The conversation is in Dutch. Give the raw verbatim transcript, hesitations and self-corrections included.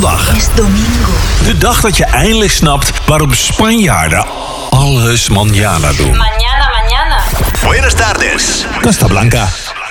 zondag. Es domingo. De dag dat je eindelijk snapt waarom Spanjaarden alles mañana doen. Mañana, mañana. Buenas tardes. Costa Blanca.